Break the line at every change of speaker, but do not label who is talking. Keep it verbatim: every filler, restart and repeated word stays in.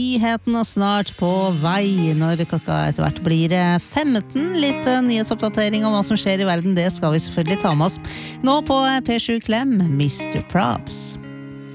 Nyhetene snart på vei når klokka etter hvert blir femten. Litt nyhetsoppdatering om hva som skjer i verden, det skal vi selvfølgelig ta med oss. Nå på P sju Klem, mister Probs.